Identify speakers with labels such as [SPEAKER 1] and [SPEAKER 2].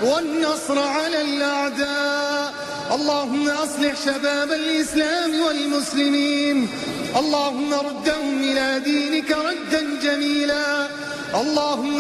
[SPEAKER 1] والنصر على الأعداء. اللهم أصلح شباب الإسلام والمسلمين، اللهم ردهم إلى دينك ردا جميلا. اللهم